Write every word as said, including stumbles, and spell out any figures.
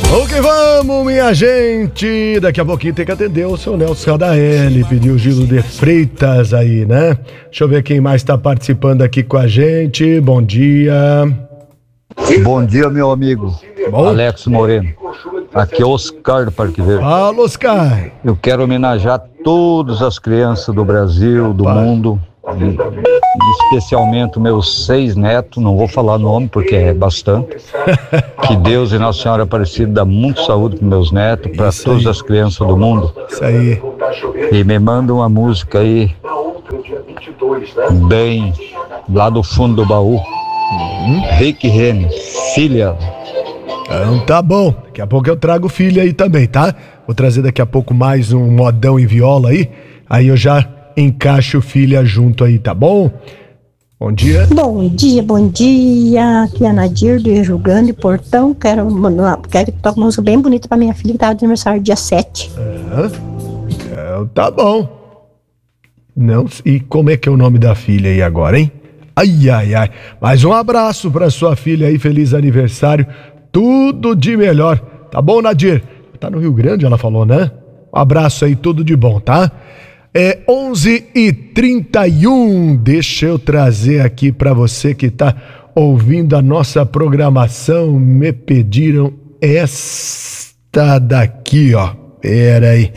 Vamos que vamos, minha gente. Daqui a pouquinho tem que atender o seu Nelson Radaeli. Pediu o Gilo de Freitas aí, né? Deixa eu ver quem mais tá participando aqui com a gente. Bom dia. Bom dia, meu amigo. Bom? Alex Moreno. Aqui é Oscar do Parque Verde. Fala, Oscar. Eu quero homenagear todas as crianças do Brasil, do Opa. mundo, e especialmente meus seis netos. Não vou falar nome porque é bastante. Que Deus e Nossa Senhora Aparecida dá muita saúde para meus netos, para todas as crianças do mundo. Isso aí. E me manda uma música aí, bem lá do fundo do baú. Uhum. Rick Renner, filha. Então tá bom, daqui a pouco eu trago filha aí também, tá? Vou trazer daqui a pouco mais um modão em viola aí, aí eu já encaixo filha junto aí, tá bom? Bom dia. Bom dia, bom dia, aqui é a Nadir do Rio Grande, Portão, quero, quero que toque uma música bem bonita pra minha filha que tá de aniversário dia sete. Ah, então tá bom. Não, e como é que é o nome da filha aí agora, hein? Ai, ai, ai, mais um abraço pra sua filha aí, feliz aniversário. Tudo de melhor, tá bom, Nadir? Tá no Rio Grande, ela falou, né? Um abraço aí, tudo de bom, tá? É onze e trinta e um, deixa eu trazer aqui pra você que tá ouvindo a nossa programação, me pediram esta daqui, ó. Pera aí,